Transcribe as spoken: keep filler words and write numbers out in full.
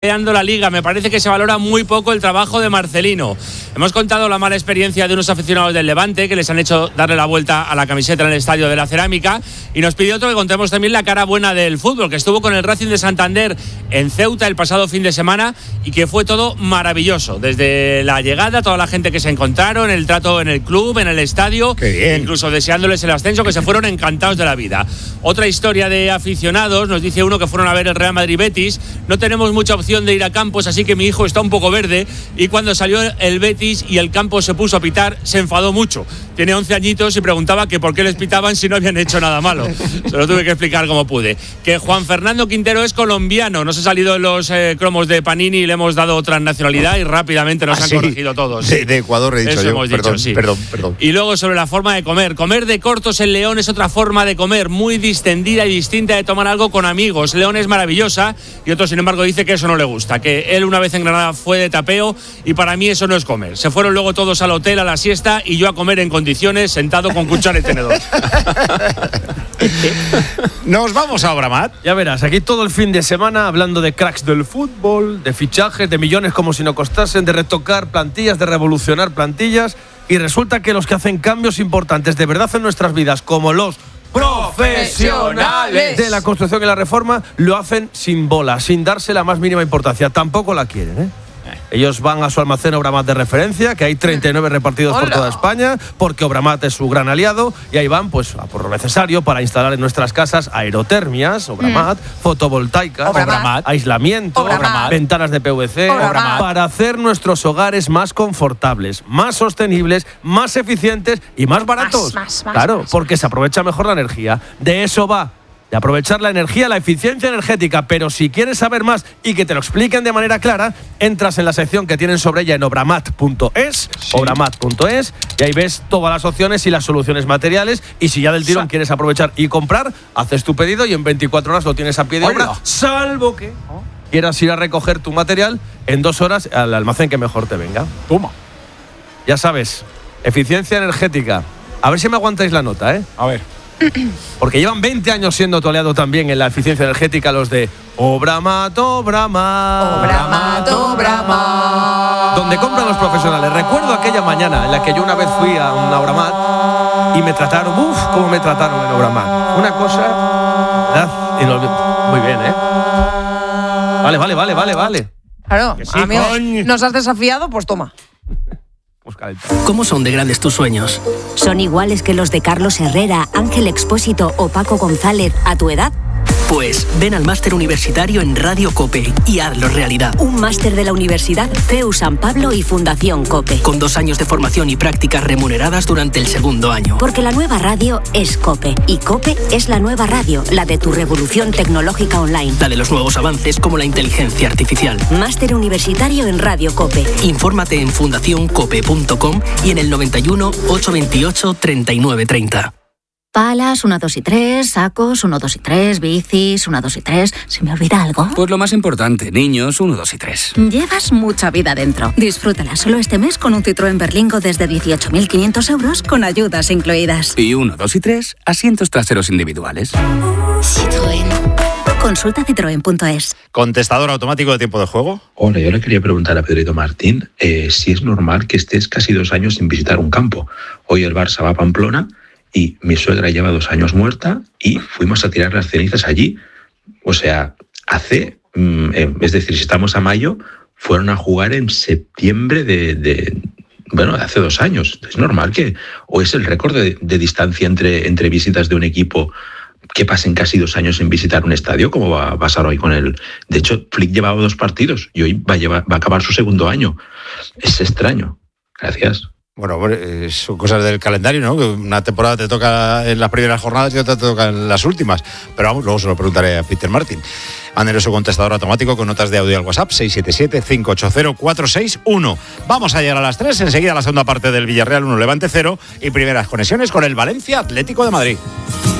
la Liga. Me parece que se valora muy poco el trabajo de Marcelino. Hemos contado la mala experiencia de unos aficionados del Levante que les han hecho darle la vuelta a la camiseta en el Estadio de la Cerámica, y nos pidió otro que contemos también la cara buena del fútbol, que estuvo con el Racing de Santander en Ceuta el pasado fin de semana y que fue todo maravilloso, desde la llegada, toda la gente que se encontraron, el trato en el club, en el estadio, incluso deseándoles el ascenso, que se fueron encantados de la vida. Otra historia de aficionados, nos dice uno que fueron a ver el Real Madrid Betis. No tenemos mucha opción de ir a Campos, así que mi hijo está un poco verde, y cuando salió el Betis y el Campos se puso a pitar, se enfadó mucho. Tiene once añitos y preguntaba que por qué les pitaban si no habían hecho nada malo. Se lo tuve que explicar como pude. Que Juan Fernando Quintero es colombiano, nos ha salido en los eh, cromos de Panini y le hemos dado otra nacionalidad y rápidamente nos ¿Ah, han sí? corregido todos. De, de Ecuador he dicho Eso yo. hemos perdón, dicho, sí. perdón, perdón. Y luego sobre la forma de comer. Comer de cortos en León es otra forma de comer, muy distendida y distinta de tomar algo con amigos. León es maravillosa y otro, sin embargo, dice que eso no le gusta, que él una vez en Granada fue de tapeo y para mí eso no es comer. Se fueron luego todos al hotel a la siesta y yo a comer en condiciones, sentado con cuchara y tenedor. Nos vamos a Obramat. Ya verás, aquí todo el fin de semana hablando de cracks del fútbol, de fichajes, de millones como si no costasen, de retocar plantillas, de revolucionar plantillas, y resulta que los que hacen cambios importantes de verdad en nuestras vidas, como los profesionales de la construcción y la reforma, lo hacen sin bola, sin darse la más mínima importancia. Tampoco la quieren, ¿eh? Ellos van a su almacén Obramat de referencia, que hay treinta y nueve repartidos Hola. por toda España, porque Obramat es su gran aliado, y ahí van pues a por lo necesario para instalar en nuestras casas aerotermias, Obramat, mm. fotovoltaicas, Obramat, aislamiento, Obramat, ventanas de P V C, Obramat, para hacer nuestros hogares más confortables, más sostenibles, más eficientes y más baratos. Más, más, más, claro, más, porque más. se aprovecha mejor la energía. De eso va. De aprovechar la energía, la eficiencia energética. Pero si quieres saber más y que te lo expliquen de manera clara, entras en la sección que tienen sobre ella en obramat punto es, sí. obramat punto es, y ahí ves todas las opciones y las soluciones materiales. Y si ya del tirón quieres aprovechar y comprar, haces tu pedido y en veinticuatro horas lo tienes a pie de obra, salvo que quieras ir a recoger tu material en dos horas al almacén que mejor te venga. Toma. Ya sabes, eficiencia energética. A ver si me aguantáis la nota, ¿eh? A ver. Porque llevan veinte años siendo tu aliado también en la eficiencia energética los de Obramat, Obramat, Obramat, Obramat, donde compran los profesionales. Recuerdo aquella mañana en la que yo una vez fui a un Obramat y me trataron, uff, cómo me trataron en Obramat. Una cosa, ¿verdad? Y no, muy bien, ¿eh? Vale, vale, vale, vale, vale. Claro, sí, amigo, coño. nos has desafiado, pues toma. ¿Cómo son de grandes tus sueños? ¿Son iguales que los de Carlos Herrera, Ángel Expósito o Paco González a tu edad? Pues ven al máster universitario en Radio COPE y hazlo realidad. Un máster de la Universidad C E U San Pablo y Fundación COPE. Con dos años de formación y prácticas remuneradas durante el segundo año. Porque la nueva radio es COPE. Y COPE es la nueva radio, la de tu revolución tecnológica online. La de los nuevos avances como la inteligencia artificial. Máster universitario en Radio COPE. Infórmate en fundación cope punto com y en el noventa y uno, ochocientos veintiocho, treinta y nueve treinta. Palas, uno, dos y tres, sacos, uno, dos y tres, bicis, uno, dos y tres. ¿Se me olvida algo? Pues lo más importante, niños, uno, dos y tres. Llevas mucha vida dentro. Disfrútala solo este mes con un Citroën Berlingo desde dieciocho mil quinientos euros con ayudas incluidas. Y uno, dos y tres, asientos traseros individuales. Citroën. Consulta citroen punto es. Contestador automático de tiempo de juego. Hola, yo le quería preguntar a Pedrito Martín eh, si es normal que estés casi dos años sin visitar un campo. Hoy el Barça va a Pamplona y mi suegra lleva dos años muerta y fuimos a tirar las cenizas allí. O sea, hace, eh, es decir, si estamos a mayo, fueron a jugar en septiembre de, de bueno, hace dos años. ¿Es normal que, o es el récord de, de distancia entre, entre visitas de un equipo, que pasen casi dos años sin visitar un estadio, como va a pasar hoy con él? De hecho, Flick llevaba dos partidos y hoy va a, llevar, va a acabar su segundo año. Es extraño. Gracias. Bueno, son cosas del calendario, ¿no? Que una temporada te toca en las primeras jornadas y otra te toca en las últimas. Pero vamos, luego se lo preguntaré a Peter Martin. Mándenle su contestador automático con notas de audio al WhatsApp seis siete siete, cinco ocho cero, cuatro seis uno. Vamos a llegar a las tres, enseguida la segunda parte del Villarreal uno, Levante cero y primeras conexiones con el Valencia Atlético de Madrid.